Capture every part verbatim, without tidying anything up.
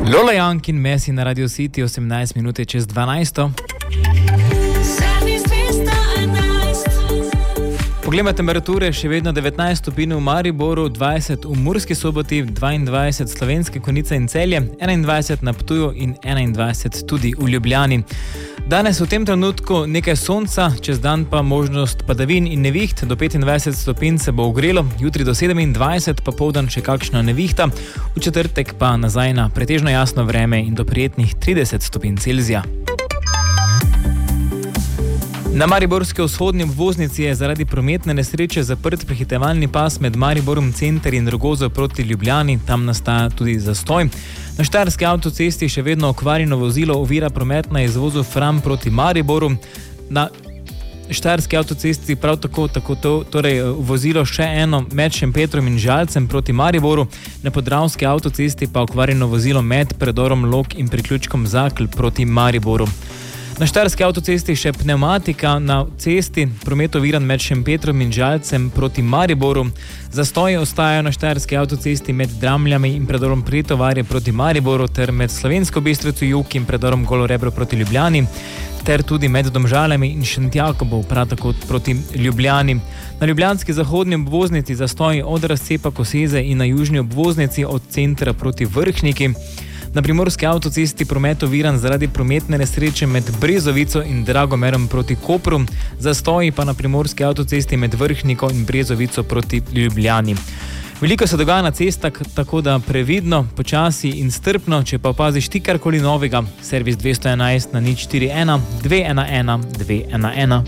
Lola Young in Messi na Radio City, osemnajst minut čez dvanajsto. Poglejmo temperature, še vedno devetnajst stopinj v Mariboru, dvajset v Murski Soboti, dvaindvajset Slovenske Konjice in Celje, enaindvajset na Ptuju in enaindvajset tudi v Ljubljani. Danes v tem trenutku nekaj sonca, čez dan pa možnost padavin in neviht, do petindvajset stopinj se bo ogrelo, jutri do sedemindvajset, popoldan še kakšna nevihta, v četrtek pa nazaj na pretežno jasno vreme in do prijetnih trideset stopinj Celzija. Na mariborski vzhodni obvoznici je zaradi prometne nesreče zaprt prehitevalni pas med Mariborom Center in Rogozo proti Ljubljani, tam nastaja tudi zastoj. Na Štajerski avtocesti še vedno okvarjeno vozilo ovira promet na izvozu Fram proti Mariboru. Na Štajerski avtocesti prav tako, tako to, torej vozilo še eno med Šempetrom in Žalcem proti Mariboru, na Podravski avtocesti pa okvarjeno vozilo med predorom Log in priključkom Zakl proti Mariboru. Na Štajerski avtocesti še pneumatika na cesti, promet oviran med Šempetrom in Žalcem proti Mariboru. Zastoji ostajajo na Štajerski avtocesti med Dramljami in predorom Pretovarje proti Mariboru ter med Slovensko Bistrico jug in predorom Golo Rebro proti Ljubljani ter tudi med Domžalami in Šentjakobom prav tako proti Ljubljani. Na ljubljanski zahodni obvoznici zastoji od razcepa Koseze in na južni obvoznici od centra proti Vrhniki. Na primorski avtocesti promet oviran zaradi prometne nesreče med Brezovico in Dragomerom proti Kopru, zastoji pa na primorski avtocesti med Vrhniko in Brezovico proti Ljubljani. Veliko se dogaja na cestah, tako da previdno, počasi in strpno, če pa opaziš ti karkoli novega, servis dvesto enajst na nič štiri ena dve ena ena dve ena ena.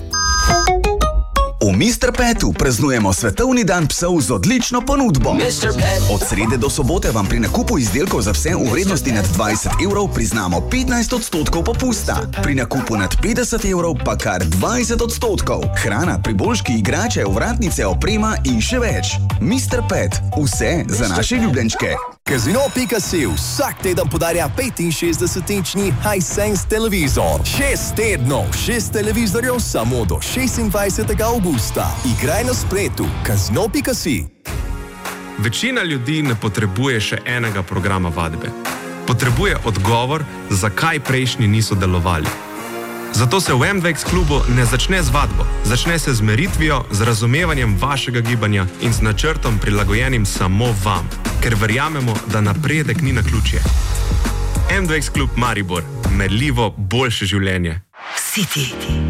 V mister Petu praznujemo svetovni dan psov z odlično ponudbo. Od srede do sobote vam pri nakupu izdelkov za pse v vrednosti nad dvajset evrov priznamo petnajst odstotkov popusta. Pri nakupu nad petdeset evrov pa kar dvajset odstotkov. Hrana, priboljški, igrače, ovratnice, oprema in še več. mister Pet. Vse za naše ljubljenčke. Casino pika si vsak teden podarja petinšestdesetinčni Hisense televizor. Šest tednov, šest televizorjev samo do šestindvajsetega avgusta. Igraj na spletu. Casino pika si. Večina ljudi ne potrebuje še enega programa vadbe. Potrebuje odgovor, zakaj prejšnji niso delovali. Zato se v M dva X klubu ne začne z vadbo, začne se z meritvijo, z razumevanjem vašega gibanja in z načrtom prilagojenim samo vam, ker verjamemo, da napredek ni naključje. M dva X klub Maribor, merljivo boljše življenje. City.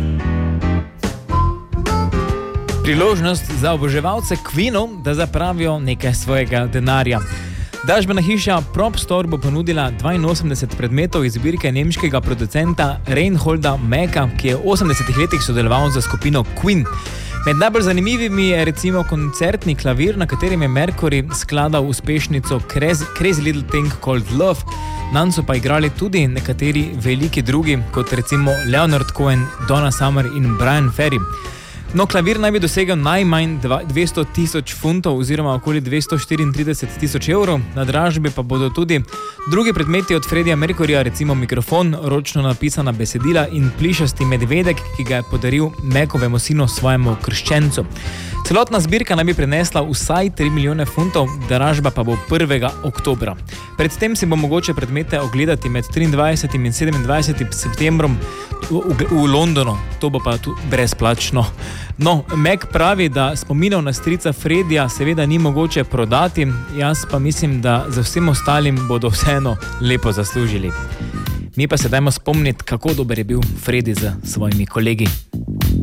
Priložnost za oboževalce Queenov, da zapravijo nekaj svojega denarja. Dražbena hiša Prop Store bo ponudila dvainosemdeset predmetov iz zbirke nemškega producenta Reinholda Mecka, ki je v osemdesetih letih sodeloval za skupino Queen. Med najbolj zanimivimi je recimo koncertni klavir, na katerem je Mercury skladal uspešnico Crazy, Crazy Little Thing Called Love. Nanj so pa igrali tudi nekateri veliki drugi, kot recimo Leonard Cohen, Donna Summer in Brian Ferry. No, klavir naj bi dosegel najmanj dvesto tisoč funtov oziroma okoli dvesto štiriintrideset tisoč evrov, na dražbi pa bodo tudi drugi predmeti od Freddija Mercuryja, recimo mikrofon, ročno napisana besedila in plišasti medvedek, ki ga je podaril Mekovemu sinu svojemu krščencu. Celotna zbirka naj bi prinesla vsaj tri milijone funtov, dražba pa bo prvega oktobra. Predtem si bo mogoče predmete ogledati med triindvajsetim in sedemindvajsetim septembrom v, v, v Londonu, to bo pa tu brezplačno. No, Mac pravi, da spominov na strica Freddija seveda ni mogoče prodati, jaz pa mislim, da za vsem ostalim bodo vseeno lepo zaslužili. Mi pa se dajmo spomniti, kako dober je bil Freddy z svojimi kolegi.